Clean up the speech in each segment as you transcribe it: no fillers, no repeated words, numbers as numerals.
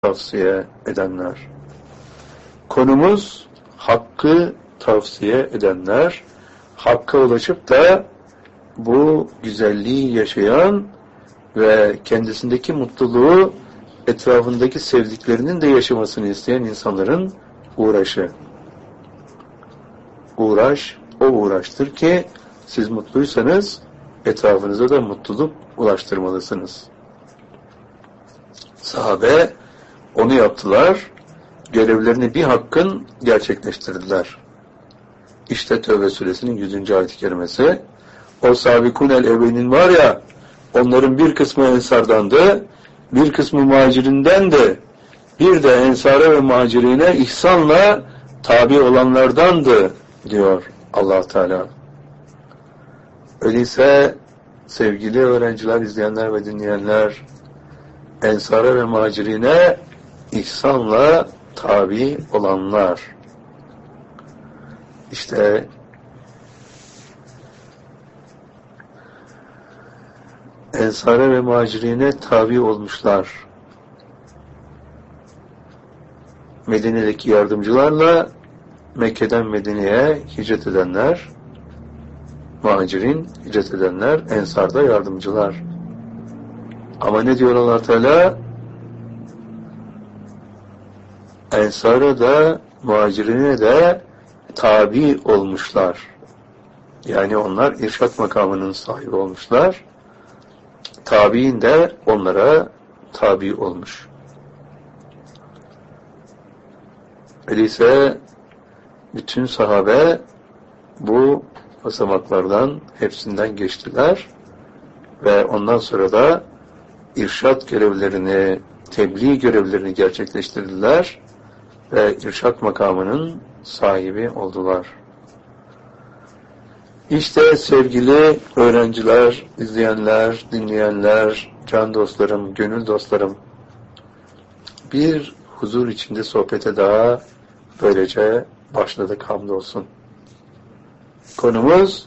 tavsiye edenler. Konumuz hakkı tavsiye edenler, hakka ulaşıp da bu güzelliği yaşayan ve kendisindeki mutluluğu etrafındaki sevdiklerinin de yaşamasını isteyen insanların uğraşı. Uğraş, o uğraştır ki siz mutluysanız etrafınıza da mutluluk ulaştırmalısınız. Sahabe onu yaptılar, görevlerini bir hakkın gerçekleştirdiler. İşte Tevbe suresinin 100. ayet-i kerimesi. O sabikunel evvenin var ya, onların bir kısmı ensardandı, bir kısmı muhacirindendi, bir de ensara ve muhacirine ihsanla tabi olanlardandı diyor Allah Teala. Öyleyse sevgili öğrenciler, izleyenler ve dinleyenler, ensara ve muhacirine ihsanla tabi olanlar. İşte ensara ve muhacirine tabi olmuşlar. Medine'deki yardımcılarla Mekke'den Medine'ye hicret edenler, muhacirin hicret edenler, ensarda yardımcılar. Ama ne diyor Allah Teala? Ensara da muhacirine de tabi olmuşlar. Yani onlar irşat makamının sahibi olmuşlar. Tabiin de onlara tabi olmuş. Öyleyse bütün sahabe bu basamaklardan hepsinden geçtiler ve ondan sonra da irşat görevlerini, tebliğ görevlerini gerçekleştirdiler ve irşat makamının sahibi oldular. İşte sevgili öğrenciler, izleyenler, dinleyenler, can dostlarım, gönül dostlarım, bir huzur içinde sohbete daha böylece başladık, hamdolsun. Konumuz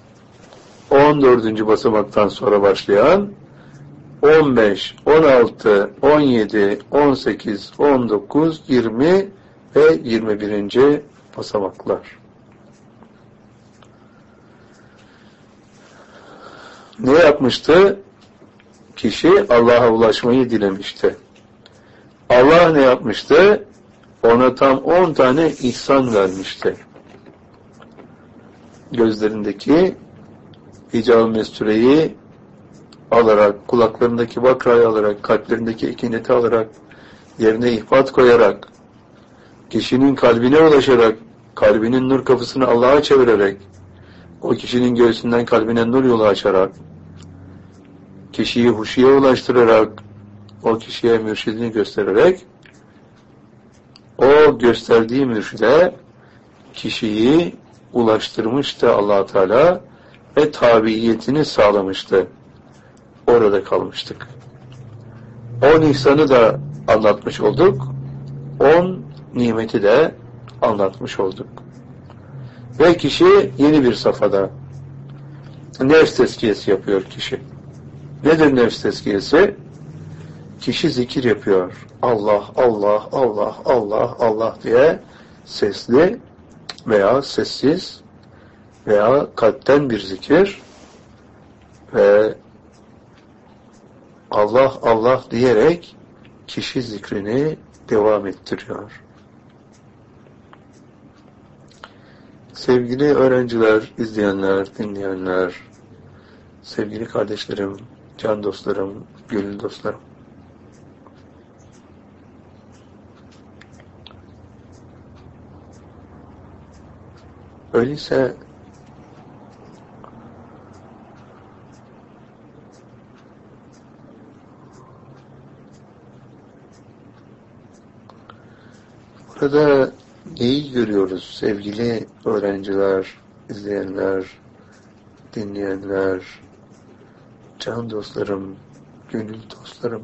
14. basamaktan sonra başlayan 15, 16, 17, 18, 19, 20 ve 21. basamaklar. Ne yapmıştı? Kişi Allah'a ulaşmayı dilemişti. Allah ne yapmıştı? Ona tam 10 tane ihsan vermişti. Gözlerindeki hical mestureyi alarak, kulaklarındaki bakrayı alarak, kalplerindeki ekineti alarak, yerine ihbat koyarak, kişinin kalbine ulaşarak, kalbinin nur kapısını Allah'a çevirerek, o kişinin göğsünden kalbine nur yolu açarak, kişiyi huşiye ulaştırarak, o kişiye mürşidini göstererek, o gösterdiği mürşide kişiyi ulaştırmıştı Allah Teala ve tabiiyetini sağlamıştı. Orada kalmıştık. 10 ihsanı da anlatmış olduk. 10 nimeti de anlatmış olduk. Ve kişi yeni bir safhada nefs tezkiyesi yapıyor kişi. Nedir nefs tezkiyesi? Kişi zikir yapıyor. Allah, Allah, Allah, Allah, Allah diye sesli veya sessiz veya kalpten bir zikir ve Allah, Allah diyerek kişi zikrini devam ettiriyor. Sevgili öğrenciler, izleyenler, dinleyenler, sevgili kardeşlerim, can dostlarım, gönül dostlarım. Öyleyse burada neyi görüyoruz sevgili öğrenciler, izleyenler, dinleyenler, can dostlarım, gönül dostlarım?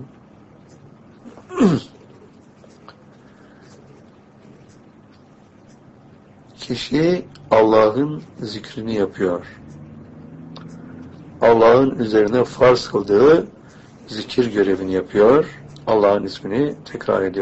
Kişi Allah'ın zikrini yapıyor. Allah'ın üzerine farz kıldığı zikir görevini yapıyor. Allah'ın ismini tekrar ediyor.